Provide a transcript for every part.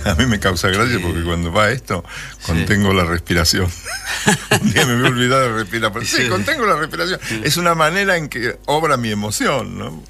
A mí me causa gracia porque cuando va esto, contengo la respiración. Un día me voy a olvidar de respirar. Pero sí, contengo la respiración. Es una manera en que obra mi emoción, ¿no?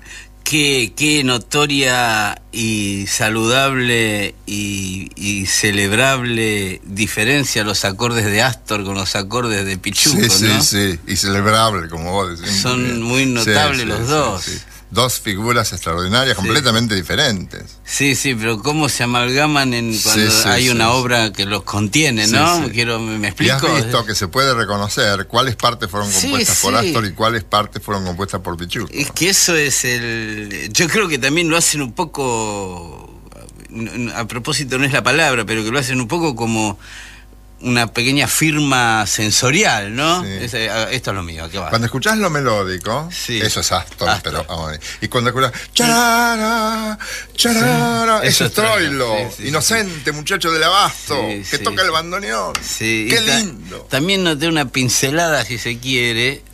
Qué notoria y saludable y celebrable diferencia los acordes de Astor con los acordes de Pichuco, ¿no? Sí, y celebrable, como vos decís. Son muy notables los dos. Sí. Dos figuras extraordinarias, completamente diferentes. Sí, pero cómo se amalgaman cuando hay una obra que los contiene, ¿no? ¿Me explico? Y has visto que se puede reconocer cuáles partes fueron compuestas por Astor y cuáles partes fueron compuestas por Pichuco. Es que eso es yo creo que también lo hacen un poco, a propósito no es la palabra, pero que lo hacen un poco como una pequeña firma sensorial, ¿no? Sí. Esto es lo mío, ¿qué va? Cuando escuchás lo melódico, eso es Astor. Pero y cuando escuchás charara, eso es Troilo, inocente muchacho del abasto, que toca el bandoneón. Sí, qué lindo. También noté una pincelada, si se quiere,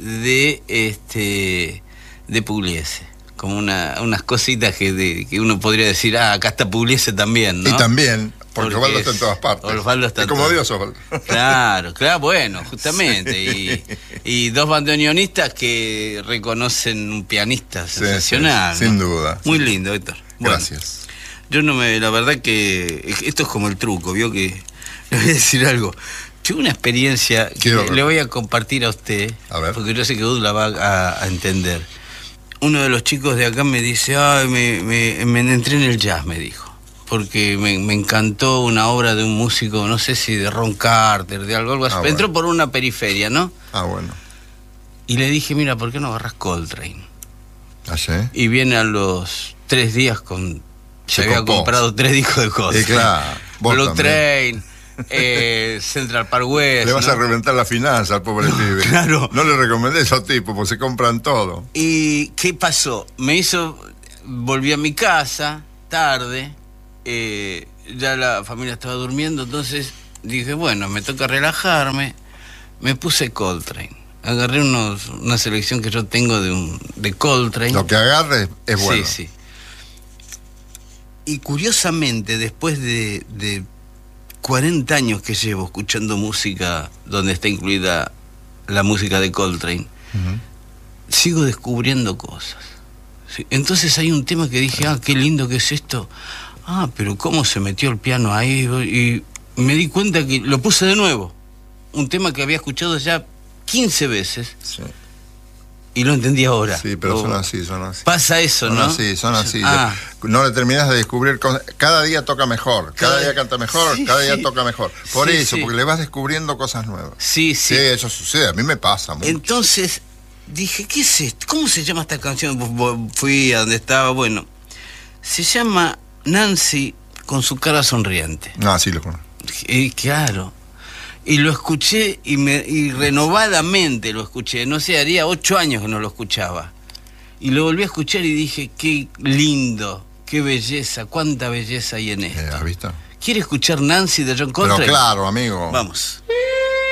de Pugliese, como unas cositas que uno podría decir, acá está Pugliese también, ¿no? Y también, porque Osvaldo está en todas partes. Osvaldo está como Dios, Osvaldo. Claro, bueno, justamente. Y dos bandoneonistas que reconocen un pianista sensacional. Sin duda. Muy lindo, Héctor. Gracias. La verdad que esto es como el truco, ¿vio? Que le voy a decir algo. Tuve una experiencia que le voy a compartir a usted, porque yo sé que Ud la va a entender. Uno de los chicos de acá me dice, me entré en el jazz, me dijo. Porque me encantó una obra de un músico, no sé si de Ron Carter, de algo así. Entró por una periferia, ¿no? Bueno. Y le dije, mira, ¿por qué no agarras Coltrane? ¿Sí? Y viene a los 3 días se había comprado 3 discos de Coltrane. Claro. Blue Train, Central Park West. Le vas a reventar la finanza al pobre pibe. Claro. No le recomendé a esos tipos, porque se compran todo. ¿Y qué pasó? Volví a mi casa, tarde, ya la familia estaba durmiendo, entonces dije, bueno, me toca relajarme, me puse Coltrane. Agarré una selección que yo tengo de Coltrane. Lo que agarre es bueno. Sí. Y curiosamente, después de 40 años que llevo escuchando música donde está incluida la música de Coltrane, sigo descubriendo cosas. ¿Sí? Entonces hay un tema que dije, qué lindo que es esto. Pero cómo se metió el piano ahí. Y me di cuenta que lo puse de nuevo. Un tema que había escuchado ya 15 veces. Sí. Y lo entendí ahora. Sí, pero son así. Pasa eso, ¿no? Son así. No le terminas de descubrir cosas. Cada día toca mejor, cada día canta mejor, cada día toca mejor. Por eso, porque le vas descubriendo cosas nuevas. Sí, eso sucede, a mí me pasa mucho. Entonces dije, ¿qué es esto? ¿Cómo se llama esta canción? Fui a donde estaba, se llama Nancy con su cara sonriente. Sí, lo conozco. Claro. Y lo escuché y renovadamente lo escuché. No sé, haría 8 años que no lo escuchaba. Y lo volví a escuchar y dije, qué lindo, qué belleza, cuánta belleza hay en esto. ¿Has visto? ¿Quiere escuchar Nancy de John Coltrane? Pero claro, amigo. Vamos.